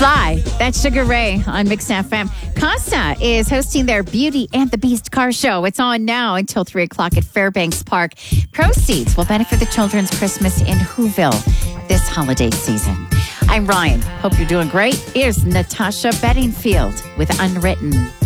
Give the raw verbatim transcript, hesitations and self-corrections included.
Fly. That's Sugar Ray on Mix F M. Costa is hosting their Beauty and the Beast car show. It's on now until three o'clock at Fairbanks Park. Proceeds will benefit the Children's Christmas in Whoville this holiday season. I'm Ryan. Hope you're doing great. Here's Natasha Bedingfield with Unwritten.